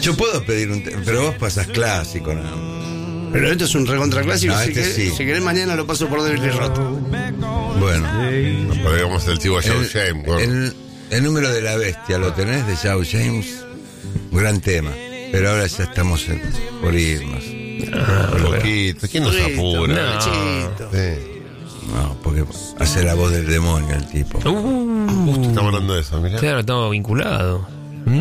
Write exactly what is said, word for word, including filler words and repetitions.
Yo puedo pedir un tema, pero vos pasas clásico, ¿no? Pero esto es un recontra clásico. No, si, este querés, sí. si querés mañana lo paso por David Roth. Bueno. Nos podríamos el tipo Joe El, James. Bueno. el, el número de la bestia, ¿lo tenés? De Joe James. Un gran tema. Pero ahora ya estamos en, por irnos. Un poquito. ¿Quién nos apura? No. Chito. Sí. No, porque hace la voz del demonio el tipo. Uh, Justo estamos hablando de eso, mirá. claro, estamos vinculados.